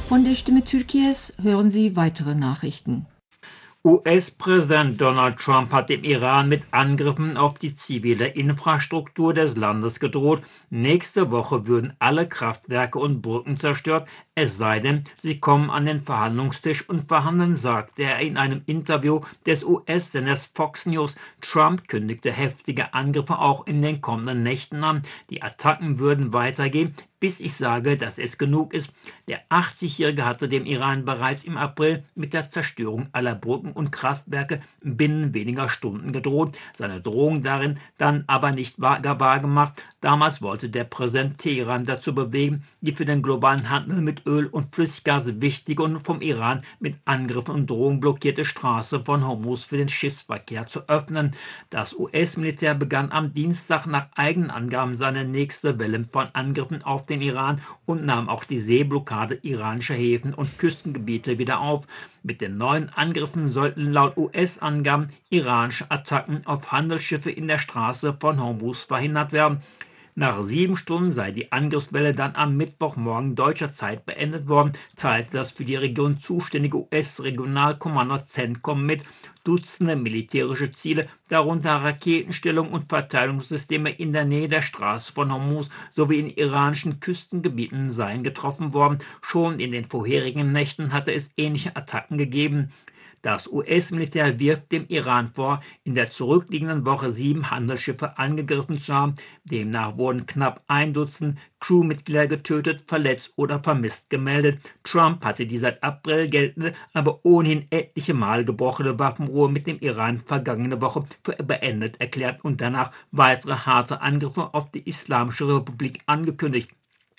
Von der Stimme Türkiens hören Sie weitere Nachrichten. US-Präsident Donald Trump hat dem Iran mit Angriffen auf die zivile Infrastruktur des Landes gedroht. Nächste Woche würden alle Kraftwerke und Brücken zerstört, es sei denn, sie kommen an den Verhandlungstisch und verhandeln, sagte er in einem Interview des US-Senders Fox News. Trump kündigte heftige Angriffe auch in den kommenden Nächten an. Die Attacken würden weitergehen, bis ich sage, dass es genug ist. Der 80-Jährige hatte dem Iran bereits im April mit der Zerstörung aller Brücken und Kraftwerke binnen weniger Stunden gedroht. Seine Drohung darin dann aber nicht wahrgemacht. Damals wollte der Präsident Teheran dazu bewegen, die für den globalen Handel mit Öl und Flüssiggas wichtige und vom Iran mit Angriffen und Drohungen blockierte Straße von Hormuz für den Schiffsverkehr zu öffnen. Das US-Militär begann am Dienstag nach eigenen Angaben seine nächste Welle von Angriffen auf den Iran und nahm auch die Seeblockade iranischer Häfen und Küstengebiete wieder auf. Mit den neuen Angriffen sollten laut US-Angaben iranische Attacken auf Handelsschiffe in der Straße von Hormuz verhindert werden. Nach 7 Stunden sei die Angriffswelle dann am Mittwochmorgen deutscher Zeit beendet worden, teilte das für die Region zuständige US-Regionalkommando CENTCOM mit. Dutzende militärische Ziele, darunter Raketenstellungen und Verteidigungssysteme in der Nähe der Straße von Hormuz sowie in iranischen Küstengebieten seien getroffen worden. Schon in den vorherigen Nächten hatte es ähnliche Attacken gegeben. Das US-Militär wirft dem Iran vor, in der zurückliegenden Woche 7 Handelsschiffe angegriffen zu haben. Demnach wurden knapp 1 Dutzend Crewmitglieder getötet, verletzt oder vermisst gemeldet. Trump hatte die seit April geltende, aber ohnehin etliche Mal gebrochene Waffenruhe mit dem Iran vergangene Woche für beendet erklärt und danach weitere harte Angriffe auf die Islamische Republik angekündigt.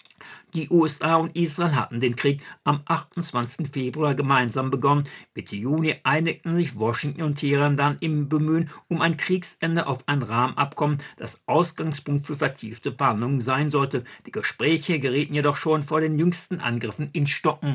Die USA und Israel hatten den Krieg am 28. Februar gemeinsam begonnen. Mitte Juni einigten sich Washington und Teheran dann im Bemühen um ein Kriegsende auf ein Rahmenabkommen, das Ausgangspunkt für vertiefte Verhandlungen sein sollte. Die Gespräche gerieten jedoch schon vor den jüngsten Angriffen ins Stocken.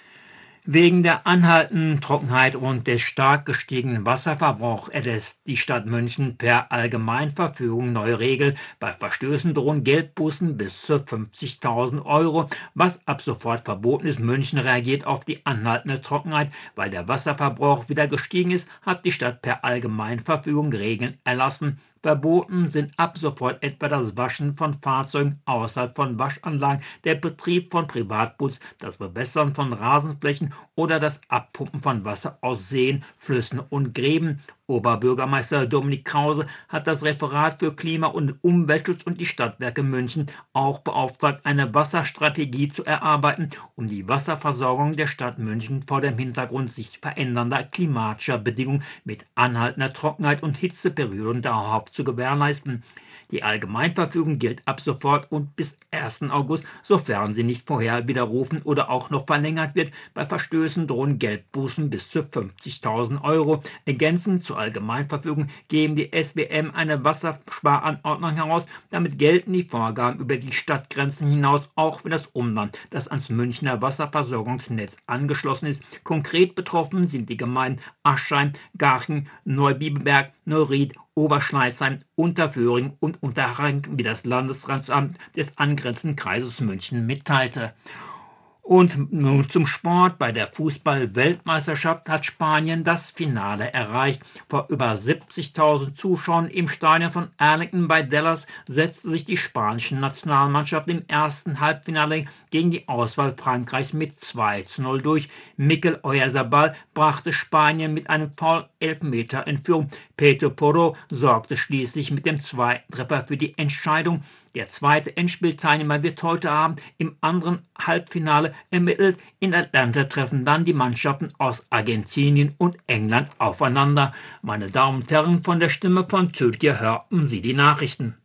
Wegen der anhaltenden Trockenheit und des stark gestiegenen Wasserverbrauchs erlässt die Stadt München per Allgemeinverfügung neue Regeln. Bei Verstößen drohen Geldbußen bis zu 50.000 Euro, was ab sofort verboten ist. München reagiert auf die anhaltende Trockenheit. Weil der Wasserverbrauch wieder gestiegen ist, hat die Stadt per Allgemeinverfügung Regeln erlassen. Verboten sind ab sofort etwa das Waschen von Fahrzeugen außerhalb von Waschanlagen, der Betrieb von Privatputz, das Bewässern von Rasenflächen oder das Abpumpen von Wasser aus Seen, Flüssen und Gräben. Oberbürgermeister Dominik Krause hat das Referat für Klima- und Umweltschutz und die Stadtwerke München auch beauftragt, eine Wasserstrategie zu erarbeiten, um die Wasserversorgung der Stadt München vor dem Hintergrund sich verändernder klimatischer Bedingungen mit anhaltender Trockenheit und Hitzeperioden dauerhaft zu gewährleisten. Die Allgemeinverfügung gilt ab sofort und bis 1. August, sofern sie nicht vorher widerrufen oder auch noch verlängert wird. Bei Verstößen drohen Geldbußen bis zu 50.000 Euro. Ergänzend zur Allgemeinverfügung geben die SWM eine Wassersparanordnung heraus. Damit gelten die Vorgaben über die Stadtgrenzen hinaus, auch für das Umland, das ans Münchner Wasserversorgungsnetz angeschlossen ist. Konkret betroffen sind die Gemeinden Aschheim, Garching, Neubiberg, Neuried, Oberschleißheim, Unterföhring und Unterhaching, wie das Landesratsamt des angrenzenden Kreises München mitteilte. Und nun zum Sport. Bei der Fußball-Weltmeisterschaft hat Spanien das Finale erreicht. Vor über 70.000 Zuschauern im Stadion von Arlington bei Dallas setzte sich die spanische Nationalmannschaft im ersten Halbfinale gegen die Auswahl Frankreichs mit 2:0 durch. Mikel Oyarzabal brachte Spanien mit einem Foul-Elfmeter in Führung. Pedro Porro sorgte schließlich mit dem zweiten Treffer für die Entscheidung. Der zweite Endspielteilnehmer wird heute Abend im anderen Halbfinale ermittelt. In Atlanta treffen dann die Mannschaften aus Argentinien und England aufeinander. Meine Damen und Herren, von der Stimme von Türkei hörten Sie die Nachrichten.